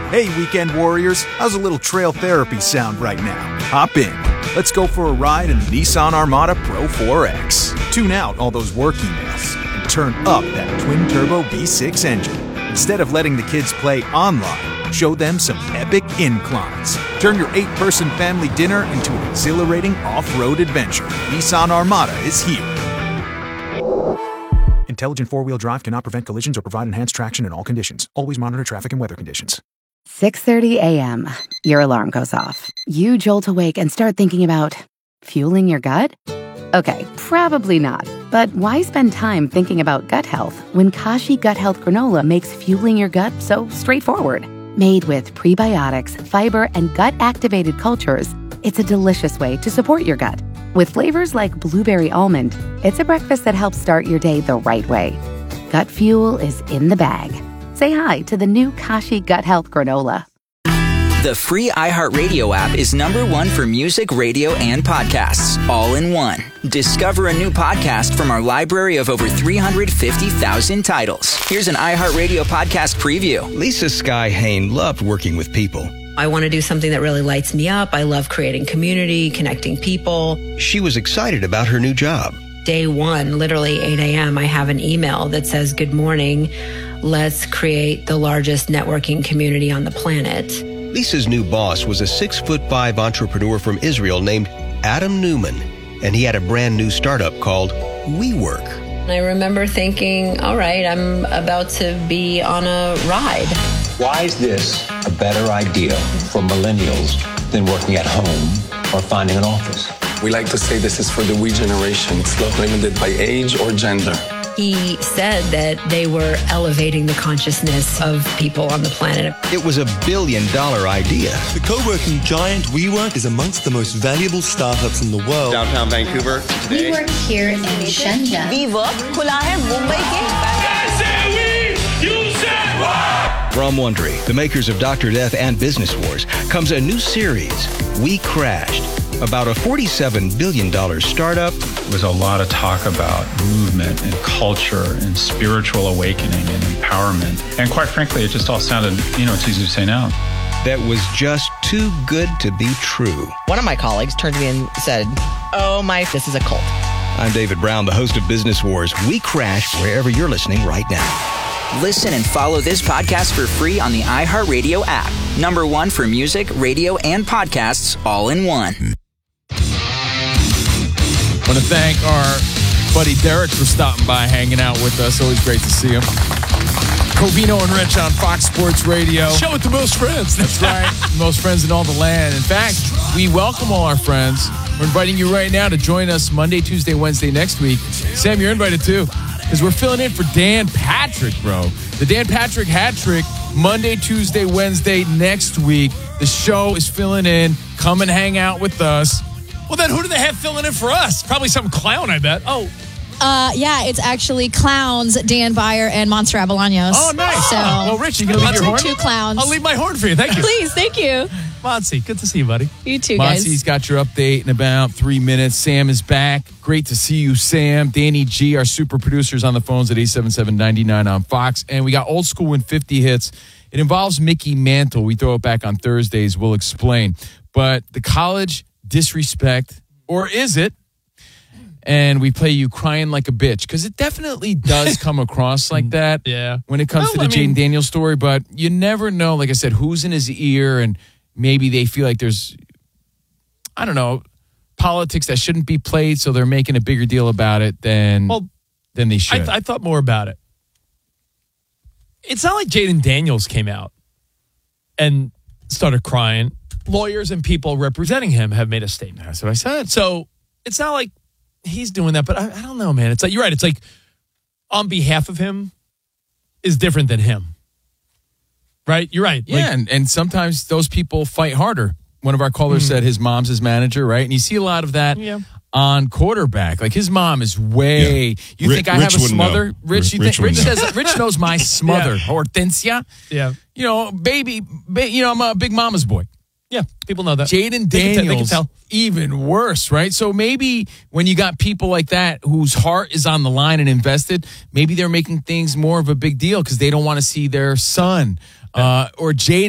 Hey, weekend warriors, how's a little trail therapy sound right now? Hop in. Let's go for a ride in the Nissan Armada Pro 4X. Tune out all those work emails and turn up that twin-turbo V6 engine. Instead of letting the kids play online, show them some epic inclines. Turn your 8-person family dinner into an exhilarating off-road adventure. Nissan Armada is here. Intelligent four-wheel drive cannot prevent collisions or provide enhanced traction in all conditions. Always monitor traffic and weather conditions. 6:30 a.m. Your alarm goes off. You jolt awake and start thinking about fueling your gut? Okay, probably not. But why spend time thinking about gut health when Kashi Gut Health Granola makes fueling your gut so straightforward? Made with prebiotics, fiber, and gut-activated cultures, it's a delicious way to support your gut. With flavors like blueberry almond, it's a breakfast that helps start your day the right way. Gut fuel is in the bag. Say hi to the new Kashi Gut Health Granola. The free iHeartRadio app is #1 for music, radio, and podcasts, all in one. Discover a new podcast from our library of over 350,000 titles. Here's an iHeartRadio podcast preview. Lisa Sky Hain loved working with people. I want to do something that really lights me up. I love creating community, connecting people. She was excited about her new job. Day one, literally 8 a.m., I have an email that says, "Good morning. Let's create the largest networking community on the planet." Lisa's new boss was a 6'5" entrepreneur from Israel named Adam Newman, and he had a brand new startup called WeWork. And I remember thinking, all right, I'm about to be on a ride. Why is this a better idea for millennials than working at home or finding an office? We like to say this is for the we generation. It's not limited by age or gender. He said that they were elevating the consciousness of people on the planet. It was $1 billion idea. The co-working giant WeWork is amongst the most valuable startups in the world. Downtown Vancouver. We work here in Shenzhen. WeWork खुला है मुंबई के. From Wondery, the makers of Dr. Death and Business Wars, comes a new series, We Crashed, about a $47 billion startup. There was a lot of talk about movement and culture and spiritual awakening and empowerment. And quite frankly, it just all sounded, it's easy to say now. That was just too good to be true. One of my colleagues turned to me and said, this is a cult. I'm David Brown, the host of Business Wars. We Crashed wherever you're listening right now. Listen and follow this podcast for free on the iHeartRadio app. #1 for music, radio, and podcasts, all in one. I want to thank our buddy Derek for stopping by, hanging out with us. Always great to see him. Covino and Rich on Fox Sports Radio. Show with the most friends. That's right. Most friends in all the land. In fact, we welcome all our friends. We're inviting you right now to join us Monday, Tuesday, Wednesday next week. Sam, you're invited too, because we're filling in for Dan Patrick, bro. The Dan Patrick hat trick, Monday, Tuesday, Wednesday next week. The show is filling in. Come and hang out with us. Well, then who do they have filling in for us? Probably some clown, I bet. Yeah, it's actually clowns, Dan Beyer and Monster Abalaños. Oh, nice. So, well, Rich, you going to leave your horn? 2 clowns. I'll leave my horn for you. Thank you. Please, thank you. Monty, good to see you, buddy. You too, guys. Monty's got your update in about 3 minutes. Sam is back. Great to see you, Sam. Danny G, our super producers on the phones at 877-99 on Fox. And we got Old School Win 50 hits. It involves Mickey Mantle. We throw it back on Thursdays. We'll explain. But the college disrespect, or is it? And we play you crying like a bitch, because it definitely does come across like that when it comes to the Jaden Daniels story. But you never know, like I said, who's in his ear, and maybe they feel like there's, I don't know, politics that shouldn't be played, so they're making a bigger deal about it than they should. I thought more about it. It's not like Jaden Daniels came out and started crying. Lawyers and people representing him have made a statement. That's what I said. So it's not like he's doing that, but I don't know, man. It's like, you're right. It's like on behalf of him is different than him. Right? You're right. Yeah, and sometimes those people fight harder. One of our callers said his mom's his manager, right? And you see a lot of that on quarterback. Like his mom is way. You think I have a smother? Rich, you think Rich says Rich knows my smother. Hortensia. Yeah. Baby, I'm a big mama's boy. Yeah, people know that. Jaden Daniels, they can tell. Even worse, right? So maybe when you got people like that whose heart is on the line and invested, maybe they're making things more of a big deal because they don't want to see their son or Jaden